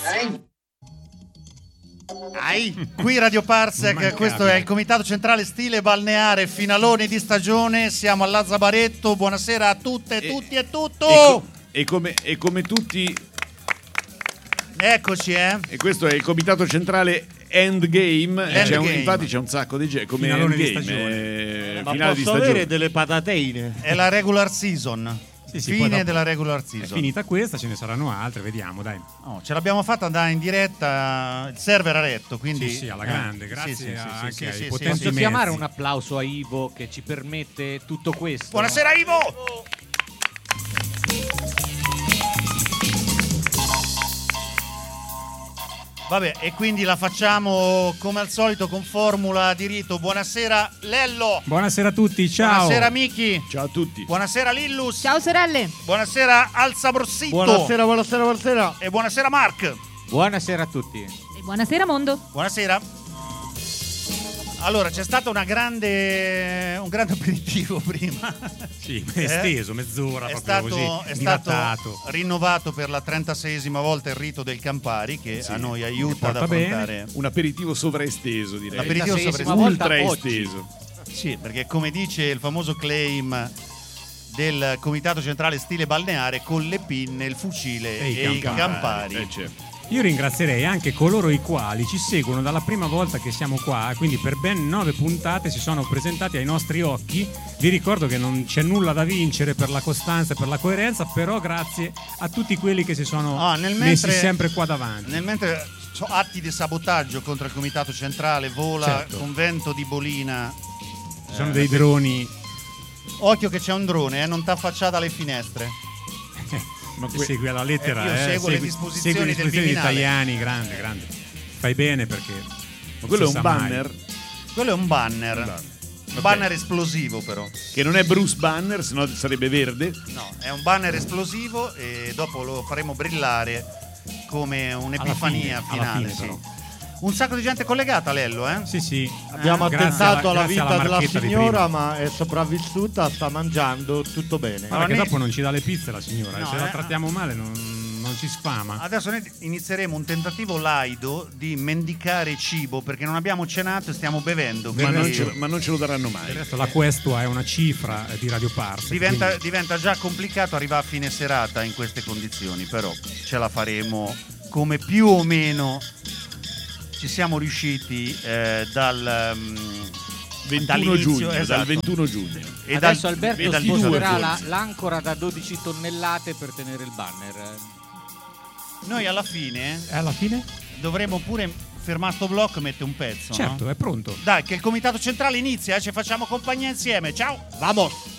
Qui Radio Parsec, questo è il Comitato Centrale Stile Balneare, finalone di stagione, siamo a Lazzabaretto, buonasera a tutte, tutti e tutto! E come tutti... Eccoci, E questo è il Comitato Centrale Endgame. Infatti c'è un sacco di gente come finalone Endgame. Ma posso avere delle patateine? È la regular season. Sì, Fine della regular season. È finita questa, ce ne saranno altre, vediamo, dai. No, ce l'abbiamo fatta andare in diretta, il server ha retto, quindi Sì, alla grande, grazie anche ai potenti Posso mezzi. chiamare un applauso a Ivo che ci permette tutto questo? Buonasera Ivo! Vabbè, e quindi la facciamo come al solito con formula di rito. Buonasera Lello. Buonasera a tutti, ciao. Buonasera Miki. Ciao a tutti. Buonasera Lillus. Ciao sorelle. Buonasera Alza Borsitto. Buonasera. E buonasera Mark. Buonasera a tutti. E buonasera mondo. Buonasera. Allora, c'è stato un grande aperitivo prima. Sì, esteso, mezz'ora, È proprio stato, così, è dilatato. stato rinnovato per la 36esima volta il rito del Campari, che a noi aiuta ad porta bene. affrontare Un aperitivo sovraesteso, direi. l'aperitivo 36esima sopra volta Ultra oggi. esteso. Sì, perché come dice il famoso claim del Comitato Centrale Stile Balneare, con le pinne, il fucile e i campari. Certo. Io ringrazierei anche coloro i quali ci seguono dalla prima volta che siamo qua, quindi per ben 9 puntate si sono presentati ai nostri occhi. Vi ricordo che non c'è nulla da vincere per la costanza e per la coerenza, però grazie a tutti quelli che si sono messi sempre qua davanti. Nel mentre atti di sabotaggio contro il Comitato Centrale, vola Certo. con vento di bolina. Ci sono dei droni. Occhio che c'è un drone, non t'affacciare dalle finestre. Segui alla lettera, io seguo le disposizioni segui le del disposizioni Viminale. italiani, grande. Fai bene perché. Ma quello è si un sa mai. banner Quello è un banner. Un banner esplosivo però. che non è Bruce Banner, sennò sarebbe verde. No, è un banner esplosivo e dopo lo faremo brillare come un'epifania alla finale. fine, Sì. però. Un sacco di gente collegata, Lello, eh? Sì. Abbiamo Grazie attentato alla grazie vita della marchetta di signora, prima. ma è sopravvissuta, sta mangiando, tutto bene. Guarda che ne- dopo non ci dà le pizze la signora, No, se la trattiamo male non ci sfama. Adesso noi inizieremo un tentativo laido di mendicare cibo perché non abbiamo cenato e stiamo bevendo. Ma quindi non ce lo daranno mai. Del resto la Questua è una cifra di Radio Parsec. diventa già complicato arrivare a fine serata in queste condizioni, però ce la faremo come più o meno ci siamo riusciti dal 21 dall'inizio, giugno, esatto. dal 21 giugno. E Adesso dal, Alberto e dal sposterà 2 forse. l'ancora da 12 tonnellate per tenere il banner. Noi alla fine Alla fine? dovremo pure fermare sto blocco e mettere un pezzo, Certo, no? è pronto. Dai, che il Comitato Centrale inizia, ci facciamo compagnia insieme. Ciao! Vamos!